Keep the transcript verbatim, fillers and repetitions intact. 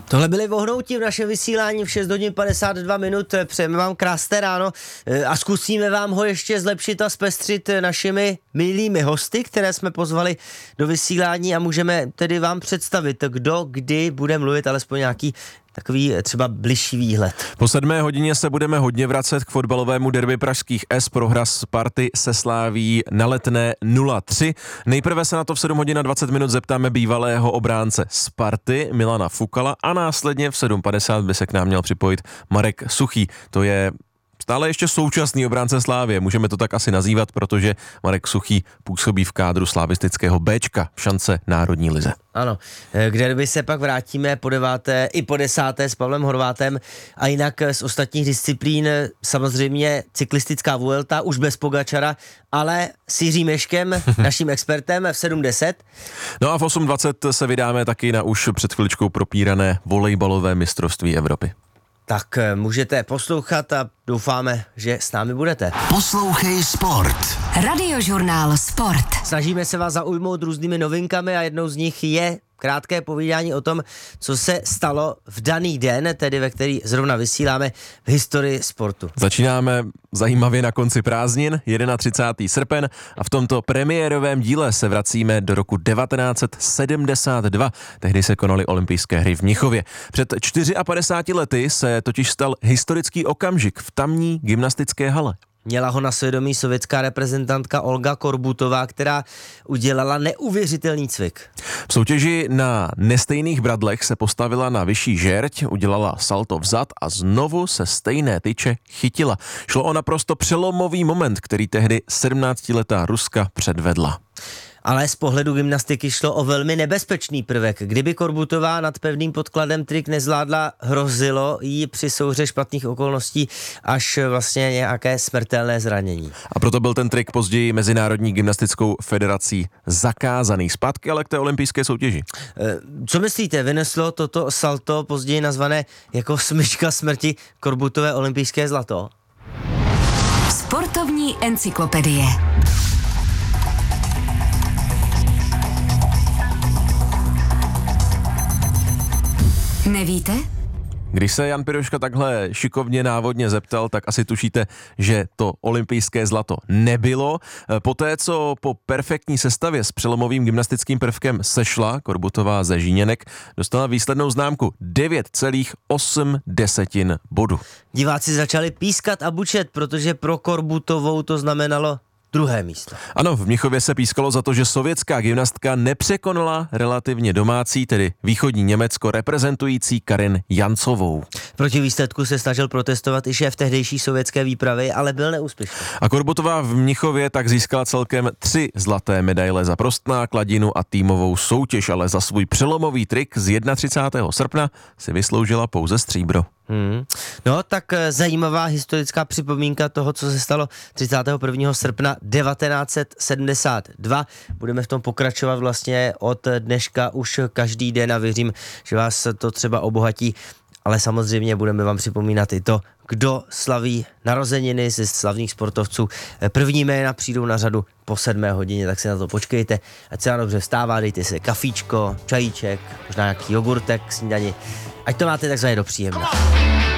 Tohle byly vohnoutí v našem vysílání v šest hodin padesát dva minut. Přejeme vám krásné ráno a zkusíme vám ho ještě zlepšit a zpestřit našimi milými hosty, které jsme pozvali do vysílání a můžeme tedy vám představit, kdo kdy bude mluvit, alespoň nějaký takový třeba bližší výhled. Po sedmé hodině se budeme hodně vracet k fotbalovému derby pražských S. Prohra Sparty se Slaví na Letné nula tři. Nejprve se na to v sedm hodin a dvacet minut zeptáme bývalého obránce Sparty Milana Fukala a následně v sedm padesát by se k nám měl připojit Marek Suchý. To je stále ještě současný obránce Slávie, můžeme to tak asi nazývat, protože Marek Suchý působí v kádru slavistického Béčka v šance národní lize. Ano, kde by se pak vrátíme po deváté i po desáté s Pavlem Horvátem a jinak z ostatních disciplín samozřejmě cyklistická Vuelta, už bez Pogačara, ale s Jiřím Ježkem, naším expertem v sedm deset. No a v osm dvacet se vydáme taky na už před chviličkou propírané volejbalové mistrovství Evropy. Tak můžete poslouchat a doufáme, že s námi budete. Poslouchej Sport. Radiožurnál Sport. Snažíme se vás zaujmout různými novinkami a jednou z nich je krátké povídání o tom, co se stalo v daný den, tedy ve který zrovna vysíláme v historii sportu. Začínáme zajímavě na konci prázdnin, třicátého prvního srpen, a v tomto premiérovém díle se vracíme do roku devatenáct set sedmdesát dva. Tehdy se konaly olympijské hry v Mnichově. Před padesáti čtyřmi lety se totiž stal historický okamžik v tamní gymnastické hale. Měla ho na svědomí sovětská reprezentantka Olga Korbutová, která udělala neuvěřitelný cvik. V soutěži na nestejných bradlech se postavila na vyšší žerť, udělala salto vzad a znovu se stejné tyče chytila. Šlo o naprosto přelomový moment, který tehdy sedmnáctiletá Ruska předvedla. Ale z pohledu gymnastiky šlo o velmi nebezpečný prvek. Kdyby Korbutová nad pevným podkladem trik nezvládla, hrozilo jí při souhře špatných okolností až vlastně nějaké smrtelné zranění. A proto byl ten trik později Mezinárodní gymnastickou federací zakázaný. Zpátky ale k té olympijské soutěži. Co myslíte, vyneslo toto salto, později nazvané jako smyčka smrti, Korbutové olympijské zlato? Sportovní encyklopedie. Nevíte? Když se Jan Piroška takhle šikovně návodně zeptal, tak asi tušíte, že to olympijské zlato nebylo. Poté, co po perfektní sestavě s přelomovým gymnastickým prvkem sešla Korbutová ze Žíněnek, dostala výslednou známku devět celá osm bodu. Diváci začali pískat a bučet, protože pro Korbutovou to znamenalo druhé místo. Ano, v Mnichově se pískalo za to, že sovětská gymnastka nepřekonala relativně domácí, tedy východní Německo reprezentující Karin Jancovou. Proti výsledku se snažil protestovat i šéf tehdejší sovětské výpravy, ale byl neúspěšný. A Korbutová v Mnichově tak získala celkem tři zlaté medaile za prostná, kladinu a týmovou soutěž, ale za svůj přelomový trik z třicátého prvního srpna si vysloužila pouze stříbro. Hmm. No tak zajímavá historická připomínka toho, co se stalo třicátého prvního srpna devatenáct set sedmdesát dva. Budeme v tom pokračovat vlastně od dneška už každý den a věřím, že vás to třeba obohatí, ale samozřejmě budeme vám připomínat i to, kdo slaví narozeniny ze slavných sportovců. První jména přijdou na řadu po sedmé hodině, tak si na to počkejte. Ať se vám dobře vstává, dejte si kafíčko, čajíček, možná nějaký jogurtek k snídani. Ať to máte takzvaně do příjemna.